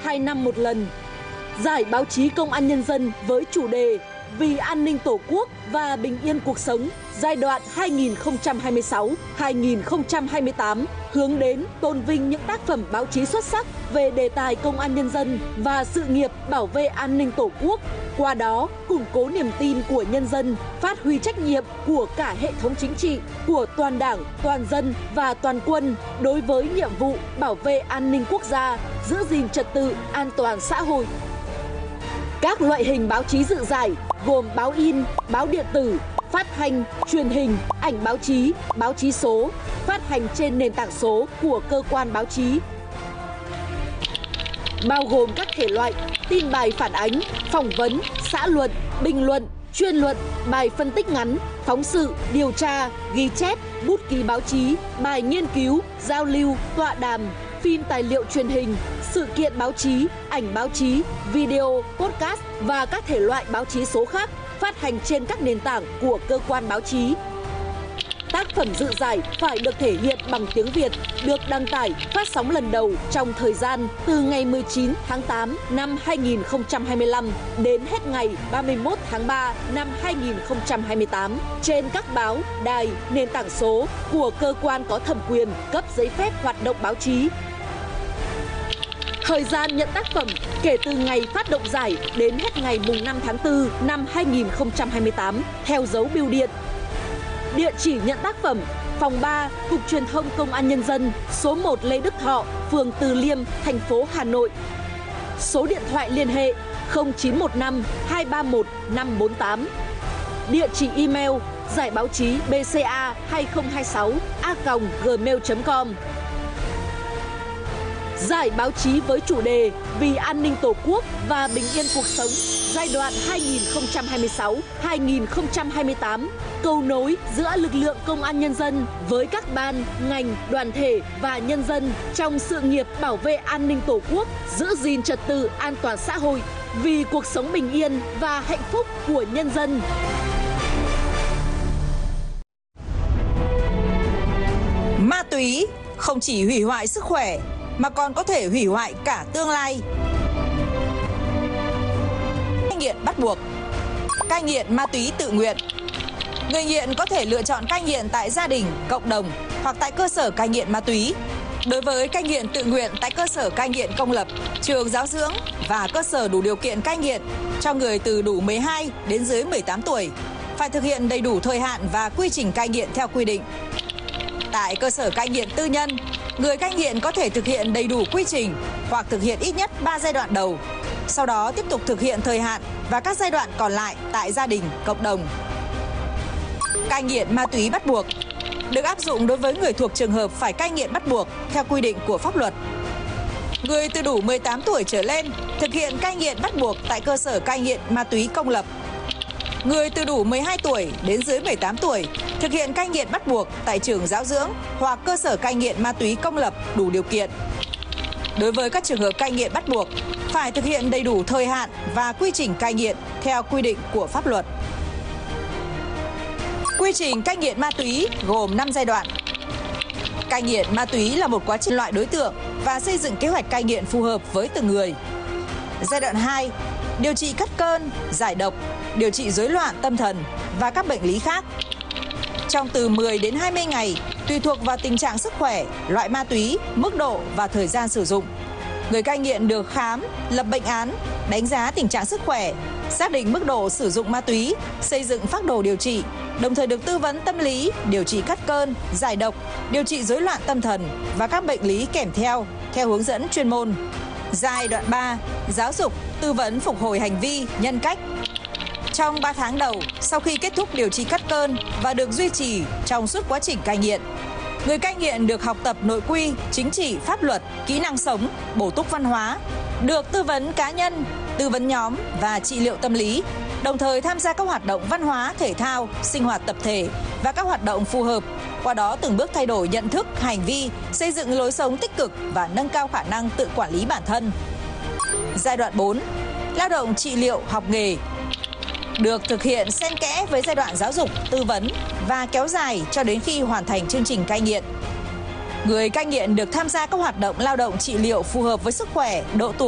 2 năm một lần. Giải báo chí Công an Nhân dân với chủ đề Vì an ninh Tổ quốc và bình yên cuộc sống giai đoạn 2026-2028 hướng đến tôn vinh những tác phẩm báo chí xuất sắc về đề tài Công an Nhân dân và sự nghiệp bảo vệ an ninh Tổ quốc. Qua đó, củng cố niềm tin của nhân dân, phát huy trách nhiệm của cả hệ thống chính trị, của toàn Đảng, toàn dân và toàn quân đối với nhiệm vụ bảo vệ an ninh quốc gia, giữ gìn trật tự, an toàn xã hội. Các loại hình báo chí dự giải gồm báo in, báo điện tử, phát thanh, truyền hình, ảnh báo chí số, phát hành trên nền tảng số của cơ quan báo chí. Bao gồm các thể loại tin bài phản ánh, phỏng vấn, xã luận, bình luận, chuyên luận, bài phân tích ngắn, phóng sự, điều tra, ghi chép, bút ký báo chí, bài nghiên cứu, giao lưu, tọa đàm, phim tài liệu truyền hình, sự kiện báo chí, ảnh báo chí, video, podcast và các thể loại báo chí số khác phát hành trên các nền tảng của cơ quan báo chí. Tác phẩm dự giải phải được thể hiện bằng tiếng Việt, được đăng tải, phát sóng lần đầu trong thời gian từ ngày 19 tháng 8 năm 2025 đến hết ngày 31 tháng 3 năm 2028 trên các báo, đài, nền tảng số của cơ quan có thẩm quyền cấp giấy phép hoạt động báo chí. Thời gian nhận tác phẩm kể từ ngày phát động giải đến hết ngày 5 tháng 4 năm 2028 theo dấu bưu điện. Địa chỉ nhận tác phẩm: Phòng 3, Cục Truyền thông Công an Nhân dân, số 1 Lê Đức Thọ, phường Từ Liêm, thành phố Hà Nội. Số điện thoại liên hệ 0915 231 548. Địa chỉ email giải báo chí bca2026a@gmail.com. Giải báo chí với chủ đề Vì an ninh Tổ quốc và bình yên cuộc sống giai đoạn 2026-2028, cầu nối giữa lực lượng Công an Nhân dân với các ban, ngành, đoàn thể và nhân dân trong sự nghiệp bảo vệ an ninh Tổ quốc, giữ gìn trật tự an toàn xã hội vì cuộc sống bình yên và hạnh phúc của nhân dân. Ma túy không chỉ hủy hoại sức khỏe mà còn có thể hủy hoại cả tương lai. Cai nghiện bắt buộc. Cai nghiện ma túy tự nguyện. Người nghiện có thể lựa chọn cai nghiện tại gia đình, cộng đồng hoặc tại cơ sở cai nghiện ma túy. Đối với cai nghiện tự nguyện tại cơ sở cai nghiện công lập, trường giáo dưỡng và cơ sở đủ điều kiện cai nghiện cho người từ đủ 12 đến dưới 18 tuổi, phải thực hiện đầy đủ thời hạn và quy trình cai nghiện theo quy định. Tại cơ sở cai nghiện tư nhân, người cai nghiện có thể thực hiện đầy đủ quy trình hoặc thực hiện ít nhất 3 giai đoạn đầu, sau đó tiếp tục thực hiện thời hạn và các giai đoạn còn lại tại gia đình, cộng đồng. Cai nghiện ma túy bắt buộc được áp dụng đối với người thuộc trường hợp phải cai nghiện bắt buộc theo quy định của pháp luật. Người từ đủ 18 tuổi trở lên thực hiện cai nghiện bắt buộc tại cơ sở cai nghiện ma túy công lập. Người từ đủ 12 tuổi đến dưới 18 tuổi thực hiện cai nghiện bắt buộc tại trường giáo dưỡng hoặc cơ sở cai nghiện ma túy công lập đủ điều kiện. Đối với các trường hợp cai nghiện bắt buộc, phải thực hiện đầy đủ thời hạn và quy trình cai nghiện theo quy định của pháp luật. Quy trình cai nghiện ma túy gồm 5 giai đoạn. Cai nghiện ma túy là một quá trình loại đối tượng và xây dựng kế hoạch cai nghiện phù hợp với từng người. Giai đoạn 2, điều trị cắt cơn, giải độc, điều trị rối loạn tâm thần và các bệnh lý khác. Trong từ 10 đến 20 ngày, tùy thuộc vào tình trạng sức khỏe, loại ma túy, mức độ và thời gian sử dụng. Người cai nghiện được khám, lập bệnh án, đánh giá tình trạng sức khỏe, xác định mức độ sử dụng ma túy, xây dựng phác đồ điều trị, đồng thời được tư vấn tâm lý, điều trị cắt cơn, giải độc, điều trị rối loạn tâm thần và các bệnh lý kèm theo hướng dẫn chuyên môn. Giai đoạn 3, giáo dục, tư vấn phục hồi hành vi, nhân cách. Trong 3 tháng đầu, sau khi kết thúc điều trị cắt cơn và được duy trì trong suốt quá trình cai nghiện, người cai nghiện được học tập nội quy, chính trị, pháp luật, kỹ năng sống, bổ túc văn hóa, được tư vấn cá nhân, tư vấn nhóm và trị liệu tâm lý, đồng thời tham gia các hoạt động văn hóa, thể thao, sinh hoạt tập thể và các hoạt động phù hợp, qua đó từng bước thay đổi nhận thức, hành vi, xây dựng lối sống tích cực và nâng cao khả năng tự quản lý bản thân. Giai đoạn 4, lao động trị liệu học nghề, được thực hiện xen kẽ với giai đoạn giáo dục, tư vấn và kéo dài cho đến khi hoàn thành chương trình cai nghiện. Người cai nghiện được tham gia các hoạt động lao động trị liệu phù hợp với sức khỏe, độ tuổi